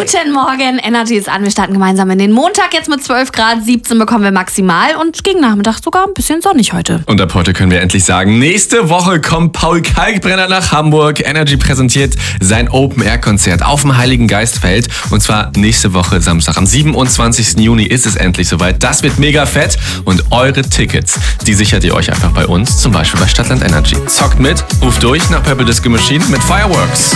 Guten Morgen, Energy ist an. Wir starten gemeinsam in den Montag. Jetzt mit 12 Grad, 17 bekommen wir maximal und gegen Nachmittag sogar ein bisschen sonnig heute. Und ab heute können wir endlich sagen, nächste Woche kommt Paul Kalkbrenner nach Hamburg. Energy präsentiert sein Open-Air-Konzert auf dem Heiligen Geistfeld. Und zwar nächste Woche Samstag. Am 27. Juni ist es endlich soweit. Das wird mega fett. Und eure Tickets, die sichert ihr euch einfach bei uns. Zum Beispiel bei Stadtland Energy. Zockt mit, ruft durch nach Purple Disco Machine mit Fireworks.